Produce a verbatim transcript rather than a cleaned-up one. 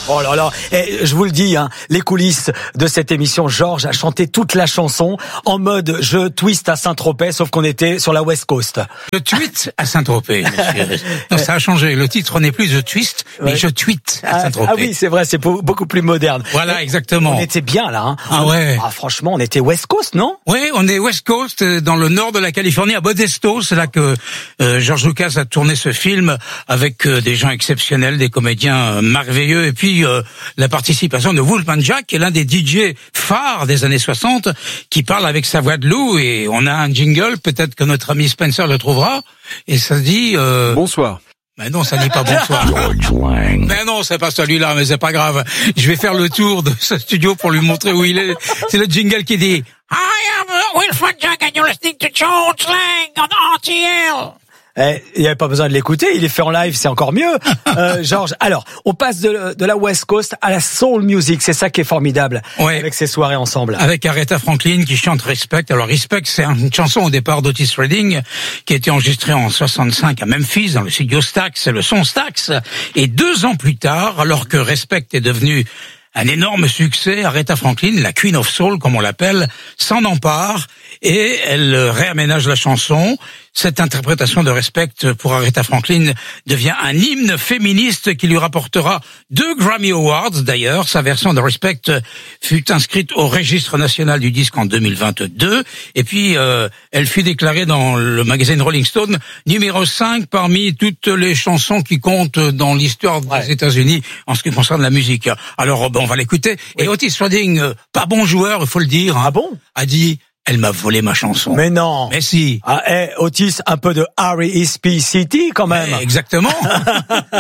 Oh là là, et je vous le dis, hein, les coulisses de cette émission, Georges a chanté toute la chanson en mode je twist à Saint-Tropez, sauf qu'on était sur la West Coast. Je tweet à Saint-Tropez, monsieur. Non, ça a changé. Le titre n'est plus The Twist, mais ouais. Je tweet à Saint-Tropez. Ah, ah oui, c'est vrai, c'est beaucoup plus moderne. Voilà, exactement. On était bien là. Hein. Ah ouais. Ah, franchement, on était West Coast, non? Oui, on est West Coast, dans le nord de la Californie, à Modesto. C'est là que euh, George Lucas a tourné ce film avec euh, des gens exceptionnels, des comédiens euh, merveilleux, et puis euh, la participation de Wolfman Jack, qui est l'un des D J phares des années soixante, qui parle avec sa voix de loup, et on a un jingle, peut-être que notre ami Spencer le trouvera, et ça dit... Euh... Bonsoir. Mais non, ça n'est pas bonsoir. Mais non, c'est pas celui-là, mais c'est pas grave. Je vais faire le tour de ce studio pour lui montrer où il est. C'est le jingle qui dit « I am Wolfman Jack and you're listening to George Lang on R T L ». Eh, il n'y avait pas besoin de l'écouter, il est fait en live, c'est encore mieux. Euh, Georges, alors, on passe de, de la West Coast à la soul music, c'est ça qui est formidable, ouais. Avec ces soirées ensemble. Avec Aretha Franklin qui chante Respect. Alors Respect, c'est une chanson au départ d'Otis Redding qui a été enregistrée en soixante-cinq à Memphis, dans le studio Stax, c'est le son Stax. Et deux ans plus tard, alors que Respect est devenu un énorme succès, Aretha Franklin, la Queen of Soul, comme on l'appelle, s'en empare et elle réaménage la chanson. Cette interprétation de Respect pour Aretha Franklin devient un hymne féministe qui lui rapportera deux Grammy Awards. D'ailleurs, sa version de Respect fut inscrite au registre national du disque en deux mille vingt-deux. Et puis, euh, elle fut déclarée dans le magazine Rolling Stone numéro cinq parmi toutes les chansons qui comptent dans l'histoire des ouais. États-Unis en ce qui concerne la musique. Alors, bon, on va l'écouter. Oui. Et Otis Redding, pas bon joueur, il faut le dire. Hein, ah bon? A dit... Elle m'a volé ma chanson. Mais non. Mais si. Ah, eh, Otis, un peu de R E S P C T quand même. Mais exactement.